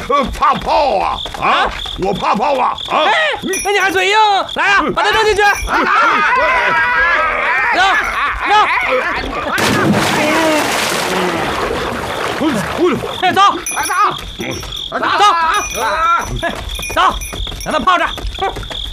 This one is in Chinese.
怕炮啊！啊，我怕炮啊！啊， 那你还嘴硬？来啊，把他扔进去！扔！哎，走！走！让他泡着。